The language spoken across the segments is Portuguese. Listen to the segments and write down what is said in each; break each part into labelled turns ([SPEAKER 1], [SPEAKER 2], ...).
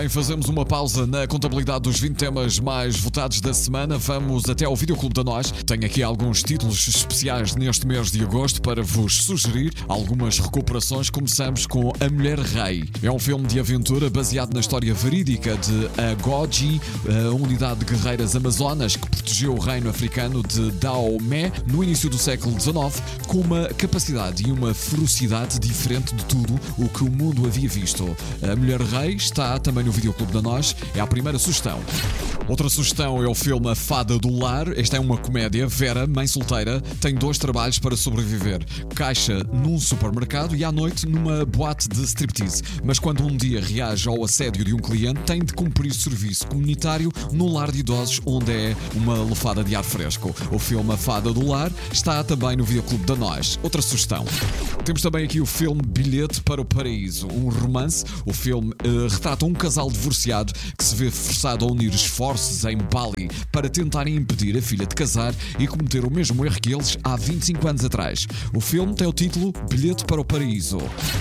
[SPEAKER 1] bem, fazemos uma pausa na contabilidade dos 20 temas mais votados da semana. Vamos até ao Videoclube da Nós. Tenho aqui alguns títulos especiais neste mês de agosto para vos sugerir algumas recuperações. Começamos com A Mulher Rei. É um filme de aventura baseado na história verídica de Agoji, a unidade de guerreiras amazonas que protegeu o reino africano de Dahomey no início do século XIX, com uma capacidade e uma ferocidade diferente de tudo o que o mundo havia visto. A Mulher Rei está também no Videoclube da Nós, é a primeira sugestão. Outra sugestão é o filme A Fada do Lar. Esta é uma comédia. Vera, mãe solteira, tem 2 trabalhos para sobreviver: caixa num supermercado e à noite numa boate de striptease. Mas quando um dia reage ao assédio de um cliente, tem de cumprir serviço comunitário no lar de idosos, onde é uma lefada de ar fresco. O filme A Fada do Lar está também no Videoclube da Nós. Outra sugestão. Temos também aqui o filme Bilhete para o Paraíso, um romance. O filme retrata um casal divorciado que se vê forçado a unir esforços em Bali para tentarem impedir a filha de casar e cometer o mesmo erro que eles há 25 anos atrás. O filme tem o título Bilhete para o Paraíso.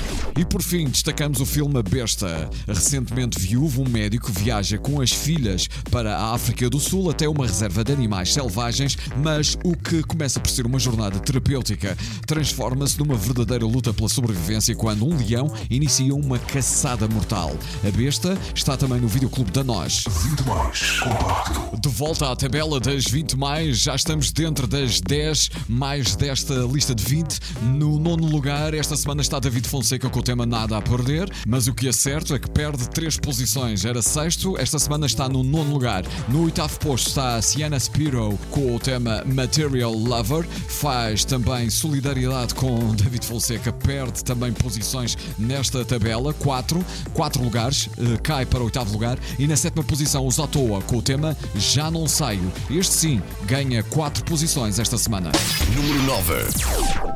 [SPEAKER 1] E por fim, destacamos o filme A Besta. Recentemente viúvo, um médico viaja com as filhas para a África do Sul até uma reserva de animais selvagens, mas o que começa por ser uma jornada terapêutica transforma-se numa verdadeira luta pela sobrevivência quando um leão inicia uma caçada mortal. A Besta está também no Videoclube da Nós.
[SPEAKER 2] 20 mais compacto.
[SPEAKER 1] De volta à tabela das 20 mais, já estamos dentro das 10 mais desta lista de 20. No 9º lugar, esta semana está David Fonseca com o tema Nada a Perder, mas o que é certo é que perde 3 posições. Era 6º, esta semana está no 9º lugar. No 8º posto está a Sienna Spiro com o tema Material Lover, faz também solidariedade com David Fonseca, perde também posições nesta tabela. 4 lugares, cai para o 8º lugar. E na 7ª posição, os Otoa com o tema Já Não Saio. Este sim ganha 4 posições esta semana.
[SPEAKER 2] Número 9.